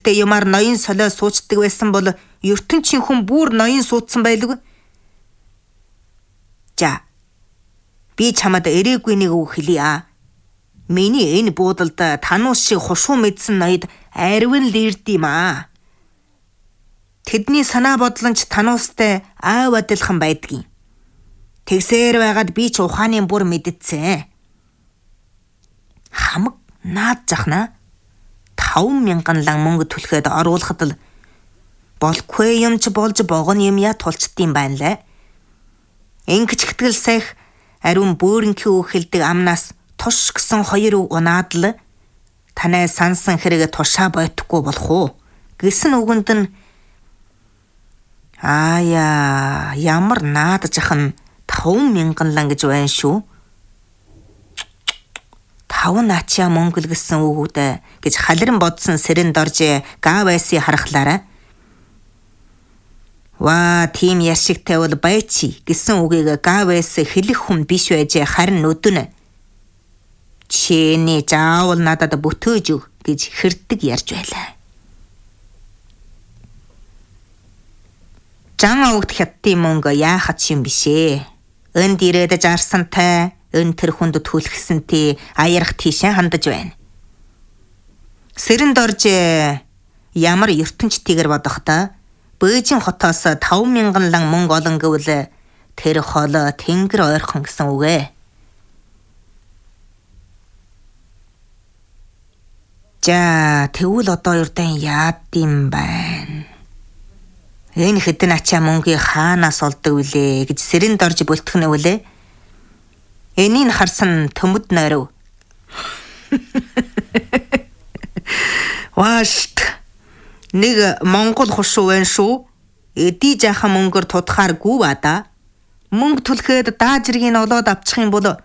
Тэ юмар ноён солио суучдаг байсан бол ертөнцийн хүн бүр ноён суудсан байлгүй. За. Би чамд эрээгүй нэг үг хэлье. Миний энэ буудалд тануус шиг хушуу мэдсэн ноёд арвин л ирдэм аа. Тэдний санаа бодлон ч тануустай аав адилхан байдгийн. Тэгсээр байгаад би ч ухааны бүр мэддсэн. Хамаг наад жахна 5,000 лан мөнгө түлхээд оруулахад л болгүй юм ч болж богоно юм я тулчдсан байна лээ. Ингэж хэтгэл сайх ариун бөөрөнхий үг хэлдэг амнаас туш гэсэн 2 үг унаад л танай сансан хэрэг тушаа бойтхгүй болох уу гэсэн үгэнд нь ямар наад жахан 5,000 лан гэж байна шүү. 5 наачаа мөнгө л гэсэн үгүүдэ гэж халиран бодсон Сэрэнд орж Гавайси харахлаараа Ва тийм яшигтай бол байчи гэсэн үгийг Гавайс хэлэх хүн биш байж харин өдөн чиний заавал надад бүтөөж өг гэж хэрдэг ярьж байлаа. Жан авагт хятадын мөнгө яахад юм бишээ. Энд ирээд жарсантай эн тэр хүнд түлхсэнтэй аярах тийшээ хандаж байна. Сэрэнд орж ямар ертөнцтэйгэр бодохдоо Бээжин хотоос 5,000 лан мөнгө олон гэвэл тэр хол тэнгэр ойрхон гэсэн үг ээ. За тэгвэл одоо юрдан яад юм байна. Энэ хэдэн ачаа мөнгийг хаанаас олдог вүлээ гэж Сэрэнд орж бөлтгөнө вүлээ. Энийг харсан төмөд нойров. Ваашт нэг Монгол хушуу байна шүү. Эдий жаахан мөнгөөр тудахааргүй ба да. Мөнгө түлхээд даажрыг нь олоод авчих юм бол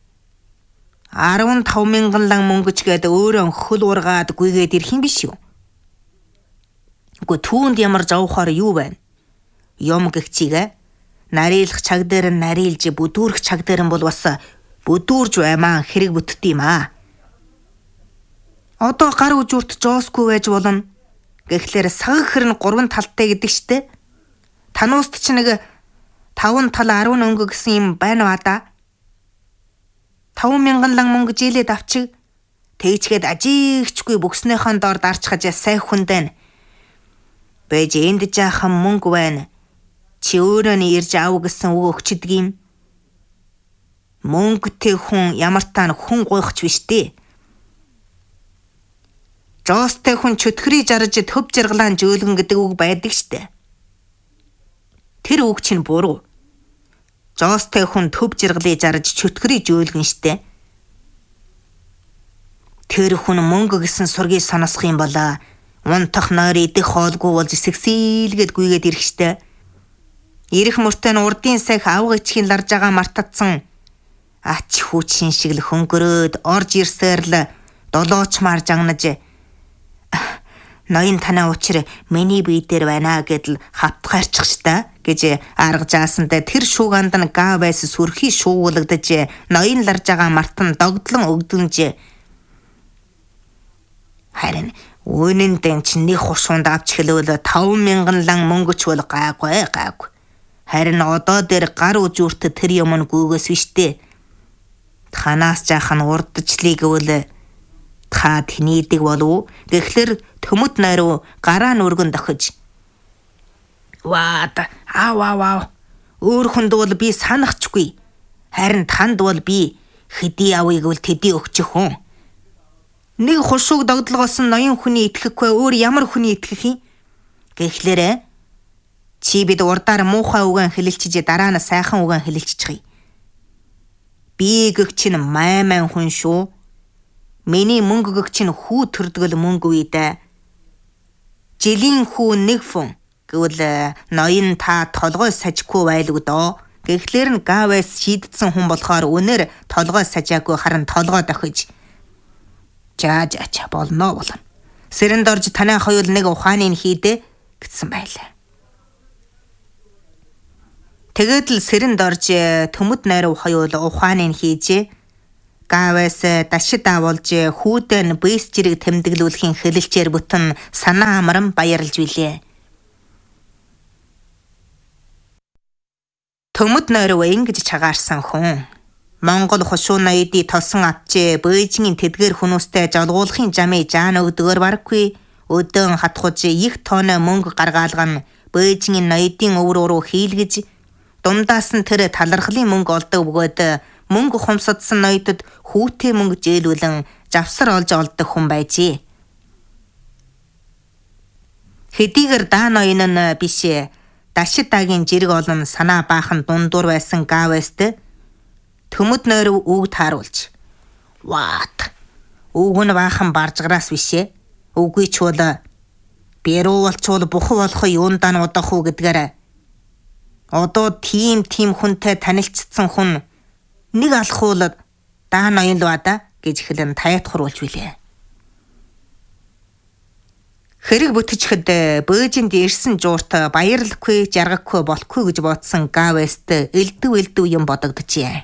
15,000 лан мөнгөч гээд өөрөө хөл ургаад гүйгээд ирэх юм биш үү? Үгүй түүнд ямар жавхаар юу байна? Юм гихчигээ нарилах чаг дээр нь нарилж бүдүүрх чаг дээр нь бол бас бүдүүрж баймаа хэрэг бүтд юм аа. Одоо гар үжүүрт жоосгүй байж болно. Гэхдээ сагх хэрн 3 талтай гэдэг штэ. Танууст ч нэг 5 тал 10 өнгө гэсэн юм байна ба да. 5,000 лан мөнгө жилээд авчиг. Тэгчгээд ажигчгүй бүкснийхэн доор дарчхаж сай хүндэн. Бэж энд жаахан мөнгө байна. Чи өөрөө нь ирж аав гэсэн үг өгчдөг юм. Мөнгөтэй хүн ямар таан хүн гойхч биш дээ. Жоостой хүн чөтгөрий жарж төв жаргалаан жөөлгөн гэдэг үг байдаг штэ. Тэр үг чинь буруу. Жоостой хүн төв жаргалыг жарж чөтгөрий жөөлгөн штэ. Тэр хүн мөнгө гэсэн сургийг сонсох юм болоо унтах нойр идэх хоолгүй болж сэгсийлгээд гүйгээд ирэх штэ. Ирэх мөртөө нь урдын сах авга ичхийн ларж байгаа мартацсан ач хүүчин шиг л хөнгөрөөд орж ирсээр л долоочмаар жагнаж ноён танаа учир миний бие дээр байна гэдэл хавтгаарчих штэ гэж арга жаасандаа тэр шууганд нь Гавайс сүрхий шуугуулгадаж ноён ларж байгаа мартан догдлон өгдөнж харин үнэндээ ч нэг хушуунд авч хэлвэл 5,000 лан мөнгөч бол гайгүй. Харин одоо дээр гар үжүүрт тэр юм нь гүйгээс биштэй. Танаас жаахан урдчлыг гэвэл та тнийдэг болов. Гэхдээ төмөд нойров гараа нүргэн дохиж. Ваад аа. Өөр хүнд бол би санахчгүй. Харин танд бол би хэдий авъя гэвэл тэдий өгчих хүн. Нэг хушууг догдлогосон ноён хүний итгэхгүй өөр ямар хүний итгэх юм? Гэхдээ чи бид урдаар муухай үгэн хэлэлчиж дараа нь сайхан үгэн хэлэлчихье. Би гэгч нь майман хүн шүү. Миний мөнгө гэгч нь хүү төрдгөл мөнгө үйдэ. Жилийн хүү нэг фун гэвэл ноён та толгой сажихгүй байлгүй доо. Гэхдээ нь Гавайс шийдсэн хүн болохоор үнээр толгой сажаагүй харин толгой дохиж. За болно. Сэрэнд орж танай хоёул нэг ухааныг хийдэ гэсэн байлаа. Тэгээд л Сэрэнд орж төмөд нойров хоёул ухааныг хийж Гавэс дашид авуулж хүүдэн бэс жирэг тэмдэглүүлэхийн хэлэлчээр бүтэн санаа амран баярлж билээ. Төмөд нойроо ингэж чагаарсан хүн. Монгол хушуун ноёдын тосон авчээ Бээжингийн тэдгээр хүмүүстэй жолгуулахын жамын жаан өгдөгөр барахгүй өдөн хатхуж их тонны мөнгө гаргаалган Бээжингийн ноёдын өвөр рүү хийлгэж дундаас нь тэр талархлын мөнгө олдог бөгөөд мөнгө хумсадсан ноёдод хүүтэй мөнгө жээлүүлэн завсар олж олдог хүн байжээ. Хэдийгээр даа ноён нь биш дашид дагийн жирэг олон санаа баахан дундуур байсан Гавэст төмөд нойроо үг тааруулж "What? Үг нь баахан баржгараас бишээ. Үгүй ч бол бэрүү болчвол буху болох юундаа нь удах уу гэдгээр одоо тийм хүнтэй танилцсан хүн нэг алхуул даа ноён л бада" гэж хэлэн таятхруулж билээ. Хэрэг бүтчихэд Бээжинд ирсэн жуурт баярлахгүй, жаргахгүй болохгүй гэж бодсон Гавэст элдв юм бодогдчихэ.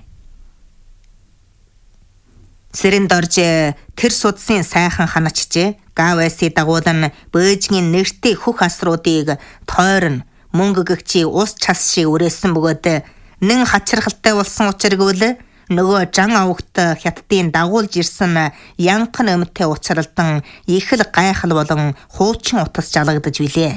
Сэрэнд орж тэр судсын сайхан ханачжээ. Гавэсийн дагуулан Бээжингийн нэртэй хөх асруудыг тойрон мөнгө гэгчи ус час шиг үрээсэн бөгөөд нэн хачирхалтай болсон учраас гэвэл нөгөө жан авагт хятадын дагуулж ирсэн янхан өмтэй уцралдан их л гайхал болон хуучин утас жалгадж билээ.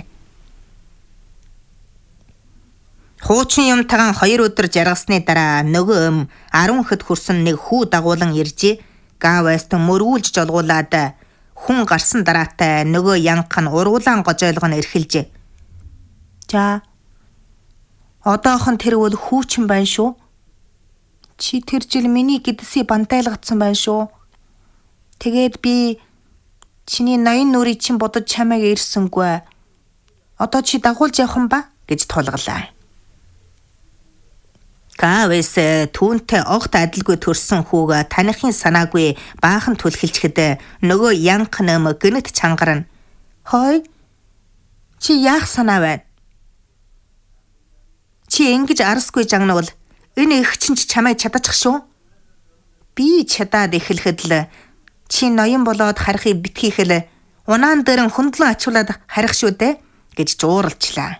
Хуучин юмтайгаан 2 өдөр жаргасны дараа нөгөө өм 10 хэд хүрсэн нэг хүү дагуулan ирж Гавэст мөргүүлж жолгуулад хүн гарсан дараатай нөгөө янхан ургуулан гожойлгон эрхэлж "За одоохон тэр бол хүүчин байна шүү. Чи тэр жил миний гэдэсий бантайлгдсан байна шүү. Тэгээд би чиний ноён нүрийг чинь бодож чамайг ирсэнгүй. Одоо чи дагуулж явах юм ба" гэж тулгалаа. Гавэс түүнтэй огт адилгүй төрсэн хүүг таныхын санаагүй баахан түлхэлчгэд нөгөө янхан өм гэнэт чангарна. "Хой, чи яах санаа байна? Чи ингэж арсгүй жагнавал энэ их чинь чамайг чадаачих шүү. Би чадаад эхлэхэд л чи ноён болоод харихыг битгийхэл унаан дээр хөндлөн ачуулаад харих шүү дээ" гэж жууралчлаа.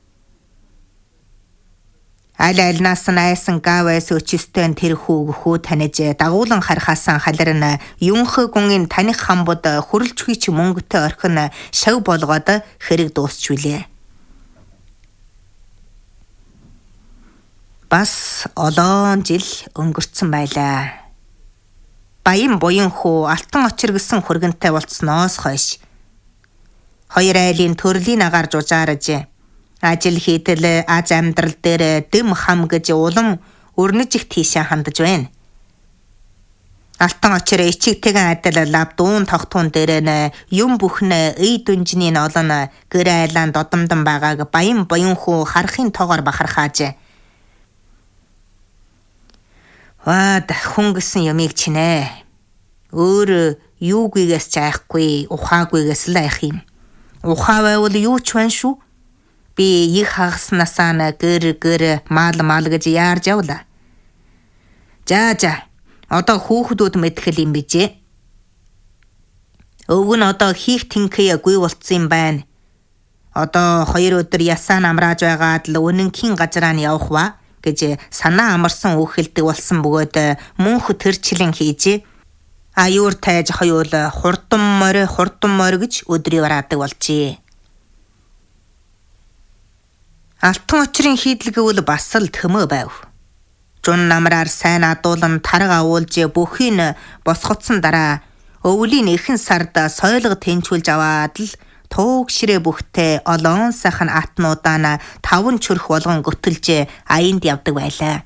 Аль альнаас нь айсан Гавэс өчөстэй тэр хүү таниж дагуулan харахаасан халирн юнхэ гүнгийн таних хамбод хөрөлжгүй ч мөнгөтэй орхин шав болгоод хэрэг дуусч билээ. Бас олон жил өнгөрцөн байлаа. Баян буян хүү алтан очир гэсэн хүргэнтэй болцсноос хойш 2 айлын төрлийн агаар жужаарж ажил хийдэл аз амьдрал дээр дэм хам гэж улам өрнөж их тийшээ хандж байна. Алтан очир ичигтэйгэн адил лавдуун тогтуун дээр нь юм бүхнээ ий дүнжний олон гэр айлаан додомдон байгааг баян буян хүү харахын тоогоор бахархааж "Ваад хүн гэсэн юмыг чинээ. Өөр юугүйгээс ч айхгүй, ухаагүйгээс л айх юм. Ухаа байвал юу ч байна шүү. Би их хагаснасаа гэр мал гэж яарж явла. За одоо хүүхдүүд мэдхэл юм бижээ. Өв нь одоо хийх тэнхээгүй болцсон юм байна. Одоо 2 өдөр ясаа намрааж байгаад л үнэнхийн газараа нь явах ба" гэж санаа амарсан үхэлдэг болсон бөгөөд мөнх тэрчлэн хийж аюур тайж хоёул хурдан морь гэж өдрийг бараадаг болжээ. Алтан очрын хийдлэгвэл бас л төмөө байв. Жун намраар сайн адуулан тарга агуулж бүхийг босгоцсон дараа өвлийн эхэн сард сойлго тэнчүүлж аваад л тууг ширээ бүхтэй олон сайхан атнуудаа 5 чөрх болгон göтөлж аянд явдаг байлаа.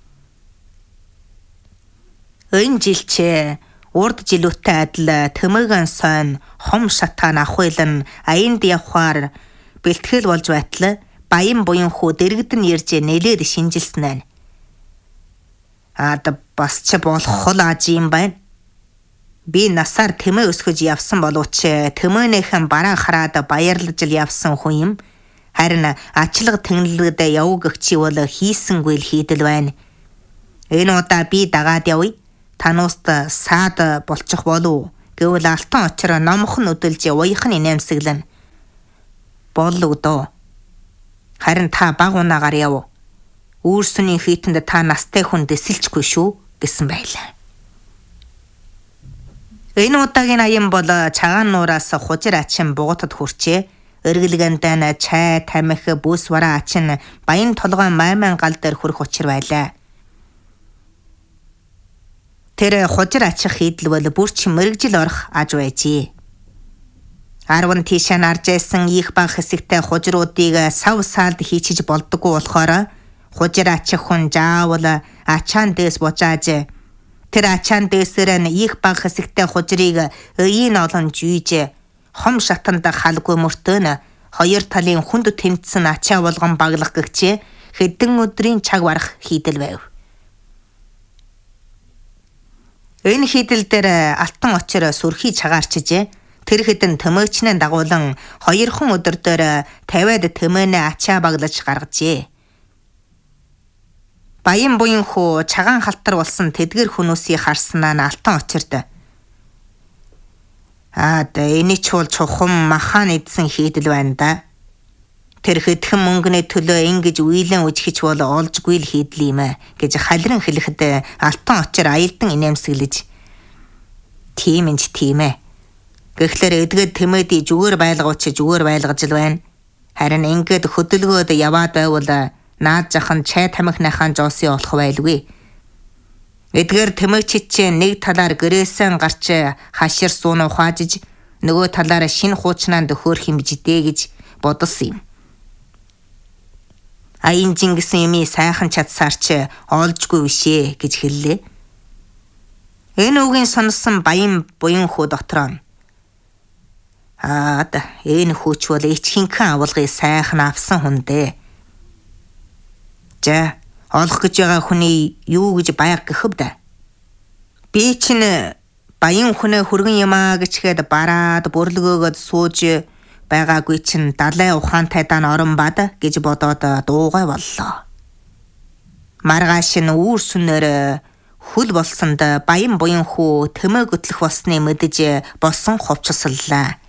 Энэ жилчээ урд жилүүтэй адил төмөөгөн сон хом шатаан ахуйлан аянд явхаар бэлтгэл болж байтал баян буян хүү дэрэгдэн ярьж нэлээд шинжилсэн байна. Бас ч болох хол ааж юм байна. Би насаар тэмээ өсгөж явсан боловч тэмээнийхэн бараа хараад баярлаж л явсан хүн юм. Харин ачлаг тэнглэгдэ явгагчи бол хийсэнгүй л хийдэл байна. Энэ удаа би дагаад явъя. танууст саад болчих болов гэвэл алтан очир номхон өдөлж уяхан инээмсэглэн. Болов доо. Харин та баг унаагаар яв. Үүрсүний хийтэнд та настай хүн дэсэлчгүй шүү гэсэн байлаа. Энэ удаагийн аян бол цагаан нуураас хужир ачин бугутад хүрчээ. Өргөлгөндөө чай, тамхи, бүс вараа ачин баян толгой майман гал дээр хүрэх учир байлаа. Тэр хужир ачих хийдэл бол бүрч мэрэгжил орох аж байжээ. 10 тийшээ нарж байсан их баг хэсэгтэй хужируудыг сав сaalд хийчиж болдоггүй болохоор хужир ачих хүн заавал ачаан дээс бужааж тэр ачаан дээсээр нь их баг хэсэгтэй хужирыг өйн олон жүйж хом шатанд халгүй мөртөө хоёр талын хүнд тэмцсэн ачаа болгон баглах гэгчээ хэдэн өдрийн цаг барах хийдэл байв. Энэ хийдэл дээр алтан очир сүрхий цагаарчжээ. Тэр хэдэн төмөөчнээ дагуулan 2 өдөр дээр 50-ад төмөөнөө ачаа баглаж гаргажээ. Баян буян хүү цагаан халтар болсон тэдгэр хүмүүсийг харснаа нь алтан очирд. Энэ ч бол чухам махан идсэн хийдэл байна да. Тэр хэдхэн мөнгөний төлөө ингэж үейлэн үжихч бол олжгүй л хийдэл юм гэж халиран хэлэхэд алтан очир аялдан инээмсэглэж. Тийм ээ. Гэхдээ эдгээд тэмээдий зүгээр байлгууч зүгээр байлгаж л байна. Харин ингээд хөдөлгөөд яваад байвал наад жахан чай тамхиныхан жоосын олох байлгүй. Эдгээр тэмээчид чинь нэг талаар гэрээсэн гарч хашир суун ухаажиж нөгөө талаар шинэ хуучнаанд хөөх хэмжидээ гэж бодсон юм. Аян жингсэн юмий сайхан чадсаар ч олжгүй бишээ гэж хэллээ. Энэ үгийн сонсон баян буян хүү дотроо энэ хүүч бол ичхинхэн авалгыг сайхан авсан хүн дээ. За, олох гэж байгаа хүний юу гэж баяр гэхэвдэ. Би чинь баян хүнээ хүргэн юмаа гэчгээд бараад бүрлгөөгөөд сууж байгаагүй чинь далай ухаантай дан орон бад гэж бодоод дуугай боллоо. Маргааш нь үүрсүнээр хөл болсонд баян буян хүү тэмээ гөтлөх болсны мэдэж болсон хувцаслаа.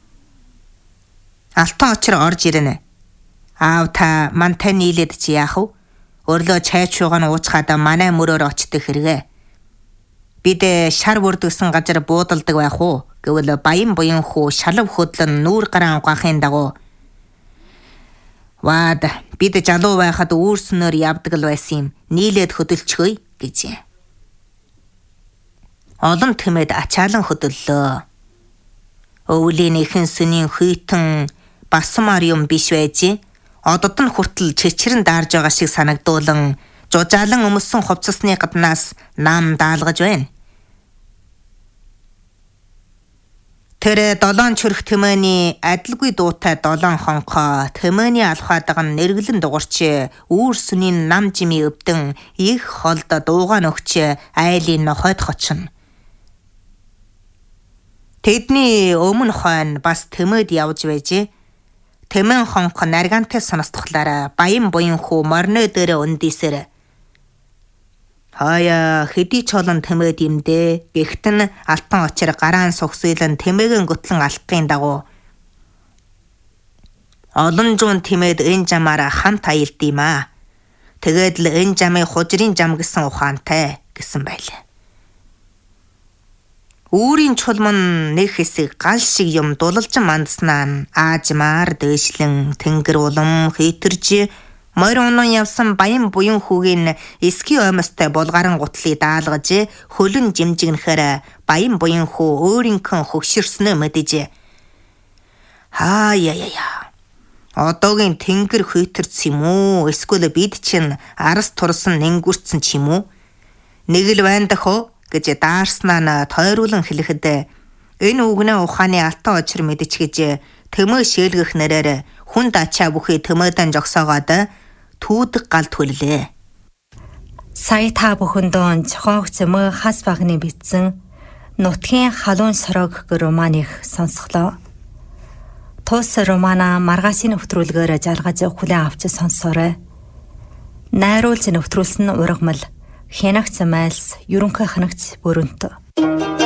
Алтан очир орж ирнэ. Аав та мантай нийлээд чи яах вэ? Өрлөө чай чуугаа нь уучгаад манай мөрөөр очдог хэрэгэ. Бид шар бүрдгсэн газар буудалдаг байх уу? Гэвэл баян буян хүү шалав хөдлөн нүүр гараан угаахын дагуу "Ваад бид жалуу байхад үүрснээр явдаг л байсан юм. Нийлээд хөдөлчихөе" гэж. Олон тэмээд ачаалан хөдөллөө. Өвлийн ихэн сүнийн хүйтэн басмаар юм биш байж, одод нь хүртэл чичрэн даарж байгаа шиг санагдуулан жужаалан өмссөн хувцасны гаднаас нам даалгаж байна. Тэр 7 чөрх тэмээний адилгүй дуутай 7 хонхоо тэмээний алхаадаг нь нэргэлэн дуурч үүрсүний нам жими өвдөн их холд дуугаа нөхч айлын нохойд хочно. Тэдний өмнө хойно бас тэмээд явж байжээ. Тэмэн хонх наргантай сонсдохлаараа баян буян хүү морны дээр өндийсээр "Хаяа хэдий ч олон тэмээд юм дээ" гэхт нь алтан очир гараан сугсыйлан тэмээгэн гөтлөн алхахын дагуу "Олон зуун тэмээд энэ жамаараа хамт аялд юм аа. Тэгээд л энэ жамыг хужирын жам гэсэн ухаантай" гэсэн байлаа. Үүрийн чулман нэг хэсэг гал шиг юм дулалжин мандаснаа нь аажмаар дээшлэн тэнгэр улам хитэрж морь унан явсан баян буян хүүгийн эски оймостой булгаран гутлыг даалгаж хөлөн жимжигнэхээр баян буян хүү өөрийнхөө хөгшөрснөө мэдэж "Яа. Одоогийн тэнгэр хитэрч юм уу? Эсвэл бид чинь арас турсан нэнгүрцэн ч юм уу? Нэг л байна дөхөө" гэж даарснаа нь тойруулан хэлэхэд энэ үгнээ ухааны алтан очир мэдчихэж тэмээ шээлгэх нэрээр хүнд ачаа бүхий тэмээдэн жогсоогоод түүдэг гал төллөө. Сая та бүхэндөө зохиогч зэмээ хас багны бичсэн Нутгийн халуун сорог гэх романыг сонсголоо. Тус романа маргаашийн нэвтрүүлгээр жаргаж хүлээн авч сонсоорой. Найруулж нэвтрүүлсэн ургамал хянагц майлс ерөнхий ханагц бүрэнт